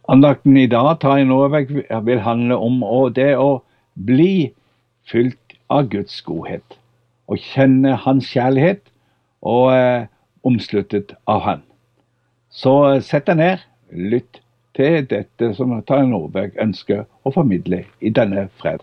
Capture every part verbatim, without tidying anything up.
Andakten i dag tar jeg Norbæk vil handle om og det å bli fylt av Guds godhet, og kjenne hans kjærlighet og eh, omsluttet av han. Så eh, sett deg ned, lytt til dette som Tarjei Norbæk ønsker å formidle i denne fred.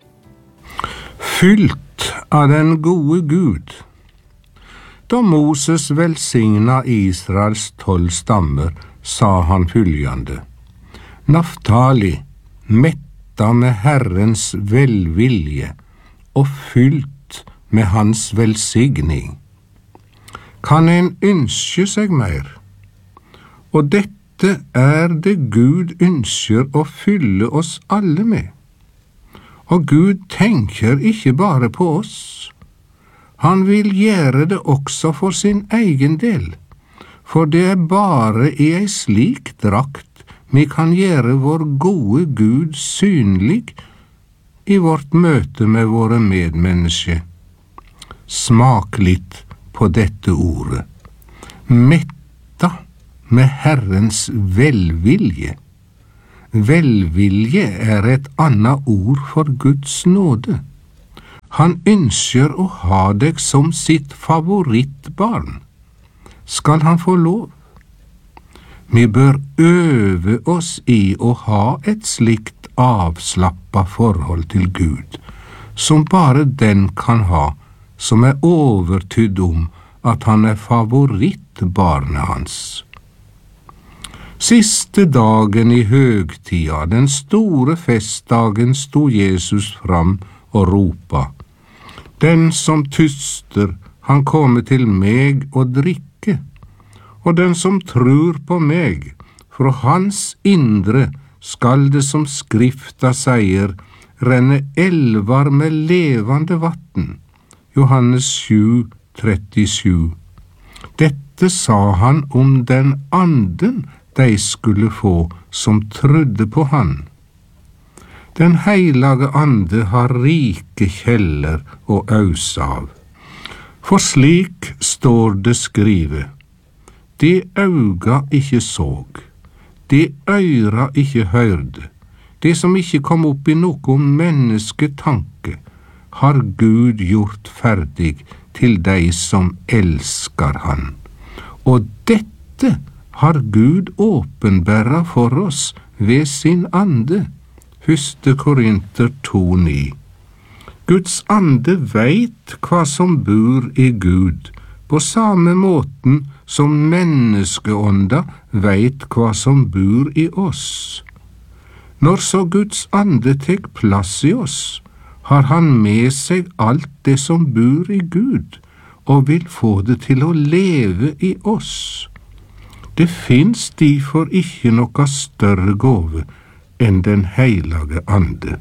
Fylt av den gode Gud. Da Moses velsigna Israels tolv stammer, sa han følgende: Naftali, metta med Herrens velvilje og fylt med hans velsigning. Kan en ønske seg mer? Og dette er det Gud ønsker å fylle oss alle med. Og Gud tenker ikke bare på oss. Han vil gjøre det også for sin egen del, for det er bare i ei slik drakt vi kan gjøre vår gode Gud synlig i vårt møte med våre medmennesker. Smak litt på dette ordet. Metta med Herrens velvilje. Velvilje er et annet ord for Guds nåde. Han ønsker å ha deg som sitt favorittbarn. Skal han få lov? Vi bør øve oss i å ha et slikt avslappet forhold til Gud, som bare den kan ha, som er overtydd om at han er favorittbarnet hans. Siste dagen i høgtida, den store festdagen, sto Jesus fram og ropa: Den som tyster, han kommer til meg og drikke, og den som tror på meg, fra hans indre skal det, som Skrifta sier, renne elvar med levende vatten. Johannes sju trettisju. Dette sa han om den anden de skulle få som trodde på han. Den heilage ande har rike kjeller å øse av. For slik står det skrivet: Det auga ikke såg, det øyra ikke hørte, det som ikke kom opp i noen mennesketanke, har Gud gjort ferdig til de som elsker han. Og dette har Gud åpenbæra for oss ved sin ande. Første Korinter to ni. Guds ande veit hva som bor i Gud, på samme måten som menneskeånda veit hva som bor i oss. Når så Guds ande tek plass i oss, har han med seg alt det som bor i Gud, og vil få det til å leve i oss. Det finnes derfor ikke noe større gåve enn den heilage ande.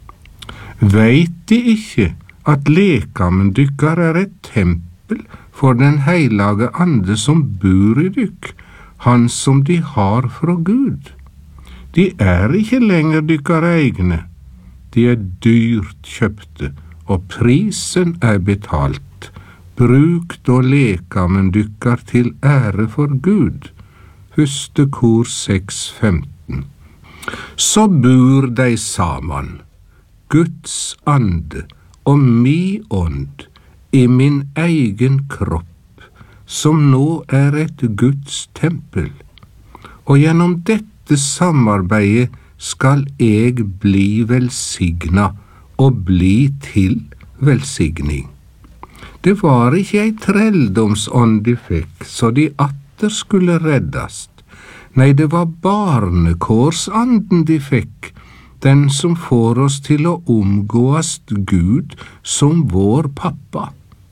Veit de ikke at lekamen dykkar er et tempel for den heilage ande som bor i dykk, han som de har fra Gud? De er ikke lenger dykkar egne, de er dyrt kjøpte, og prisen er betalt. Bruk da lekamen dykkar til ære for Gud. Første kor seks femten. Så bor de saman, Guds ande og mi ånd, i min egen kropp, som nå er et Guds tempel. Og gjennom dette samarbeidet skal jeg bli velsigna og bli til velsigning. Det var ikke ei trelldomsånd de fikk, så de atter skulle reddast. Nei, det var barnekårsanden de fikk, den som får oss til å omgåast Gud som vår pappa.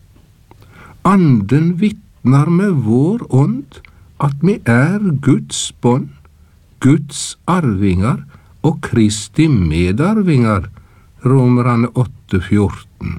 Anden vittnar med vår ånd at vi er Guds bånd, Guds arvingar og Kristi medarvingar, Romerne åtte fjorten.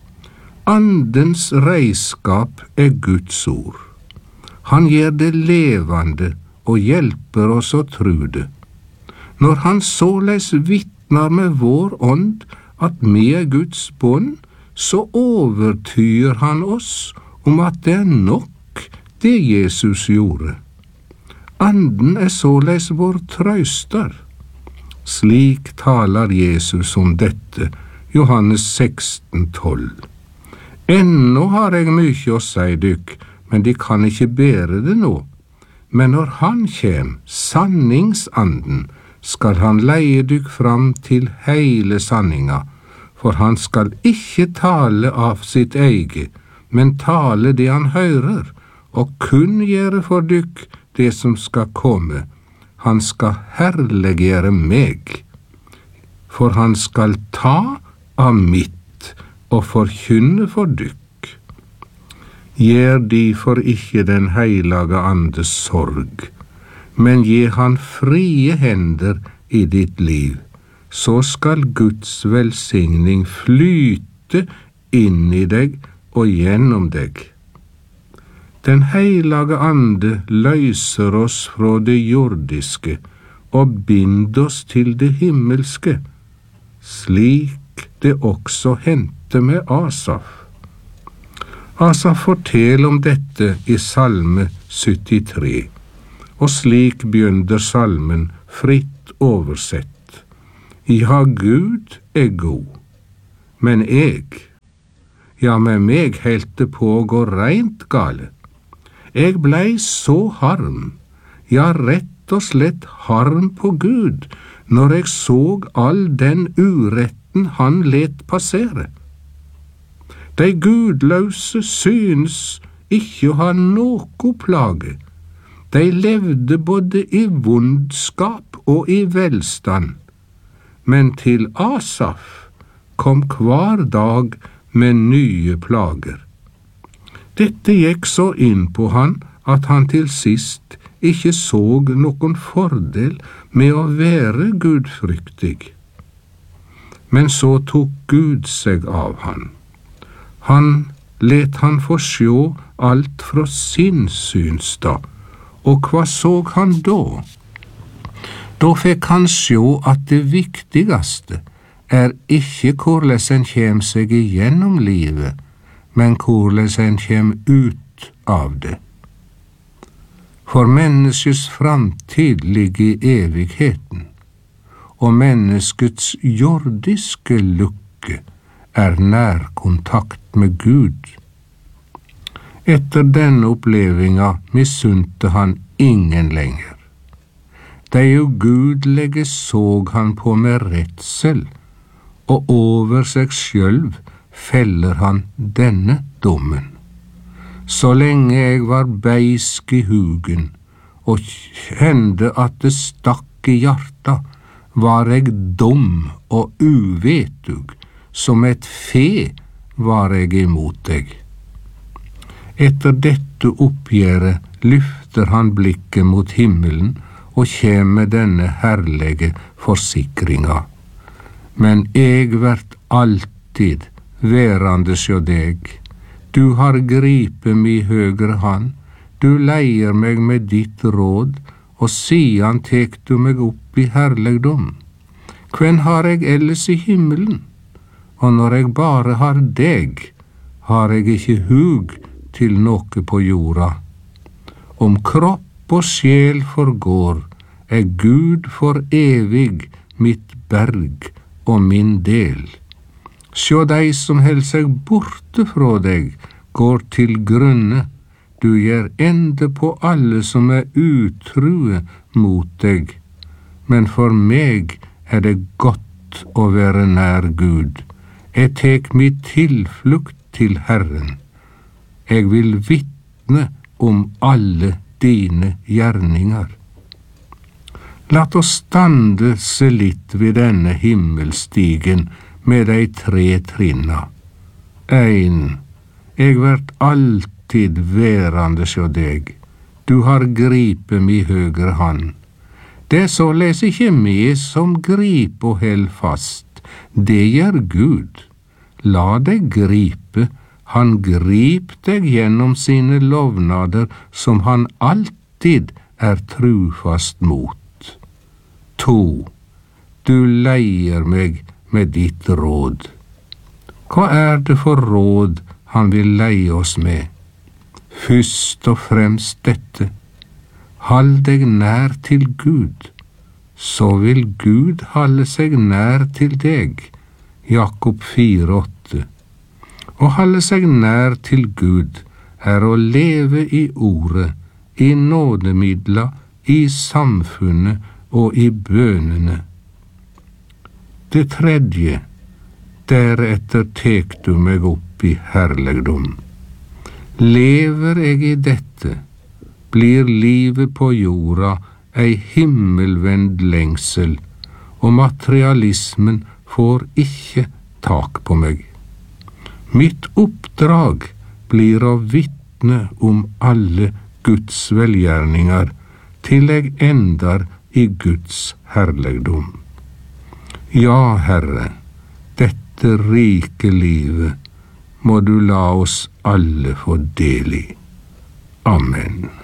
Andens reiskap er Guds ord. Han gjør det levende og hjelper oss å tro det. Når han såleis vittnar med vår ånd at vi er Guds bånd, så overtyr han oss om at det er nok det Jesus gjorde. Anden er såleis vår trøster. Slik taler Jesus om dette, Johannes seksten tolv. Ennå har jeg mykje å si dykk, men de kan ikke bære det nå. Men når han kjem, sanningsanden, skal han leie dykk fram til heile sanninga, for han skal ikke tale av sitt eige, men tale det han hører, og kun gjøre for dykk det som skal komme. Han skal herliggjøre meg, for han skal ta av mitt og forkynne for dykk. Gjør derfor ikke den heilage Andes sorg, men gi han frie hender i ditt liv, så skal Guds velsigning flyte inn i deg og gjennom deg. Den heilage Ande løser oss fra det jordiske og binder oss til det himmelske, slik det også hendte med Asaf. Asaf forteller om dette i Salme syttitre, og slik begynner salmen fritt oversett. Ja, Gud er god, men jeg, ja, med meg helt det på å gå reint gale. Jeg blei så harm, ja, rett og slett harm på Gud, når jeg såg all den uretten han let passere. De gudløse synes ikke å ha noe plage. De levde både i vondskap og i velstand, men til Asaf kom hver dag med nye plager. Dette gikk så inn på han at han til sist ikke såg noen fordel med å være gudfryktig. Men så tok Gud seg av han. Han let han få sjå alt fra sin synstad, og hva såg han da? Da fikk han sjå at det viktigste er ikke hvordan en kjem seg igjennom livet, men hvordan en kjem ut av det. For menneskets framtid ligger i evigheten, og menneskets jordiske lykke er nærkontakt med Gud. Etter denne opplevinga misunte han ingen lenger. De ugudelige såg han på med redsel, og over seg sjølv feller han denne dommen. Så lenge jeg var beisk i hugen, og kjente at det stakk i hjarta, var jeg dum og uvetug, som et fe var jeg imot deg. Etter dette oppgjøret lyfter han blikket mot himmelen og kjem med denne herlige forsikringa. Men jeg vert alltid værande sjå deg. Du har gripet mi høgre hand, du leier meg med ditt råd, og sidan tek du meg opp i herlegdom. Kven har jeg ellers i himmelen? Og når jeg bare har deg, har jeg ikke hug til noe på jorda. Om kropp og sjel forgår, er Gud for evig mitt berg og min del. Sjå deg som held seg borte fra deg, går til grunne. Du gjør ende på alle som er utrue mot deg. Men for meg er det godt å være nær Gud. Jeg tek mitt tilflukt til Herren. Jeg vil vitne om alle dine gjerninger. Lat oss stande se litt ved denne himmelstigen med de tre trinna. Ein, jeg vert alltid værande sjå deg. Du har gripet mi høgre hand. Det er såleis ikke vi som grip og held fast. Det gjør Gud. La deg gripe. Han grip deg gjennom sine lovnader som han alltid er trufast mot. To. Du leier meg med ditt råd. Hva er det for råd han vil leie oss med? Først og fremst dette. Hald deg nær til Gud, så vil Gud halde seg nær til deg. Jakob fire åtte. Å halde seg nær til Gud er å leve i ordet, i nådemidler, i samfunnet og i bønene. Det tredje, deretter tek du meg opp i herlegdom. Lever jeg i dette, blir livet på jorda ei himmelvend lengsel, og materialismen får ikke tak på meg. Mitt oppdrag blir å vitne om alle Guds velgjerninger, til jeg endar i Guds herlegdom. Ja, Herre, dette rike livet må du la oss alle få del i. Amen.